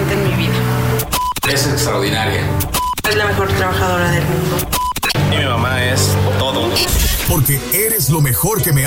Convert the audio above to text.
importante en mi vida. Es extraordinaria. Es la mejor trabajadora del mundo. Y mi mamá es todo. Porque eres lo mejor que me